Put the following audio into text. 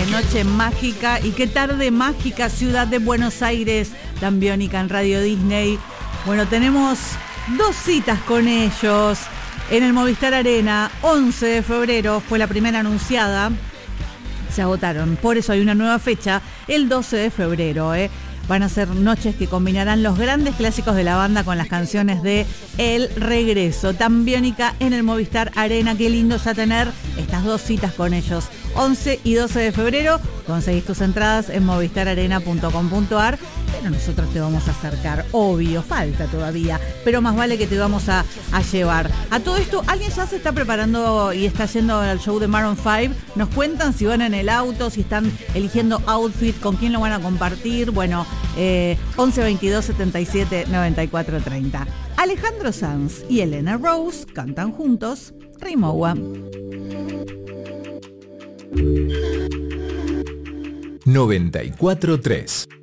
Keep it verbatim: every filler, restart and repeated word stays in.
noche mágica y qué tarde mágica, ciudad de Buenos Aires, tan biónica en Radio Disney. Bueno, tenemos dos citas con ellos en el Movistar Arena. once de febrero fue la primera anunciada, se agotaron, por eso hay una nueva fecha, el doce de febrero, ¿eh? Van a ser noches que combinarán los grandes clásicos de la banda con las canciones de El Regreso. Tan biónica en el Movistar Arena. Qué lindo ya tener estas dos citas con ellos. once y doce de febrero. Conseguís tus entradas en movistar arena punto com punto a r. Pero nosotros te vamos a acercar. Obvio, falta todavía. Pero más vale que te vamos a, a llevar. A todo esto, alguien ya se está preparando y está yendo al show de Maroon cinco. Nos cuentan si van en el auto, si están eligiendo outfit, con quién lo van a compartir. Bueno, eh, once veintidós setenta y siete noventa y cuatro treinta. Alejandro Sanz y Elena Rose cantan juntos Rimowa. noventa y cuatro tres